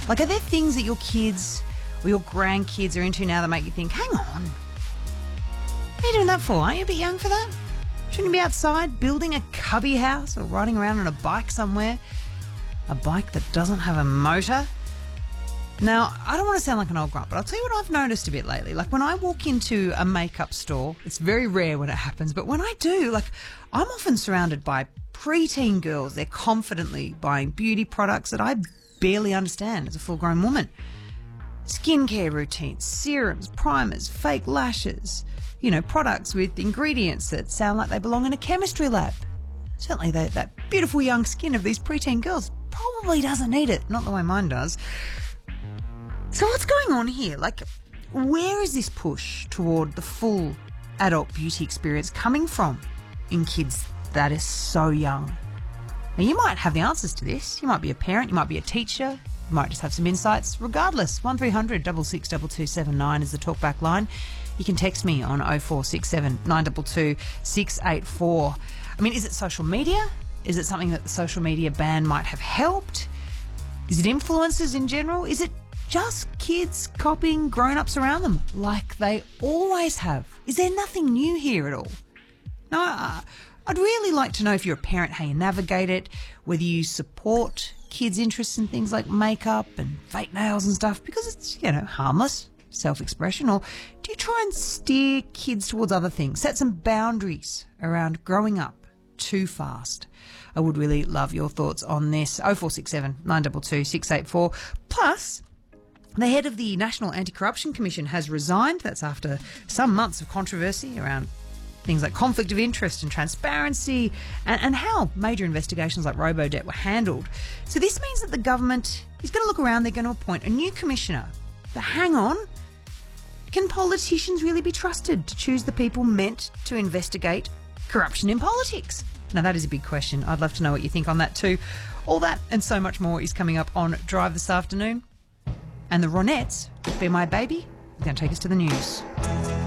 Like, are there things that your kids or your grandkids are into now that make you think, hang on, what are you doing that for? Aren't you a bit young for that? Shouldn't you be outside building a cubby house or riding around on a bike somewhere? A bike that doesn't have a motor? Now, I don't want to sound like an old grunt, but I'll tell you what I've noticed a bit lately. Like, when I walk into a makeup store, it's very rare when it happens, but when I do, like, I'm often surrounded by preteen girls. They're confidently buying beauty products that I barely understand as a full-grown woman. Skincare routines, serums, primers, fake lashes, you know, products with ingredients that sound like they belong in a chemistry lab. Certainly that beautiful young skin of these preteen girls probably doesn't need it, not the way mine does. So what's going on here? Like, where is this push toward the full adult beauty experience coming from in kids that are so young? Now, you might have the answers to this. You might be a parent, you might be a teacher, you might just have some insights. Regardless, 1300 662279 is the talkback line. You can text me on 0467 922 684. I mean, is it social media? Is it something that the social media ban might have helped? Is it influencers in general? Is it just kids copying grown-ups around them like they always have? Is there nothing new here at all? No, I'd really like to know, if you're a parent, how you navigate it, whether you support kids' interests in things like makeup and fake nails and stuff because it's, you know, harmless self-expression, or do you try and steer kids towards other things, set some boundaries around growing up too fast? I would really love your thoughts on this. 0467 922 684. Plus, the head of the National Anti-Corruption Commission has resigned. That's after some months of controversy around things like conflict of interest and transparency and how major investigations like Robodebt were handled. So this means that the government is going to look around, they're going to appoint a new commissioner. But hang on, can politicians really be trusted to choose the people meant to investigate corruption in politics? Now, that is a big question. I'd love to know what you think on that too. All that and so much more is coming up on Drive this afternoon. And the Ronettes, Be My Baby, are going to take us to the news.